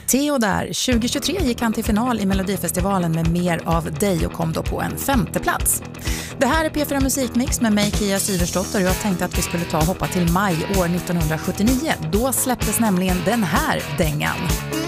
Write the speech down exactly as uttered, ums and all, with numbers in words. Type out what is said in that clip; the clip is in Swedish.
Theo där, tjugohundratjugotre gick han till final i Melodifestivalen med Mer av dig och kom då på en femte plats. Det här är P fyra Musikmix med mig, Kia Syversdotter, och jag tänkte att vi skulle ta och hoppa till maj år nittonhundrasjuttionio. Då släpptes nämligen den här dängan.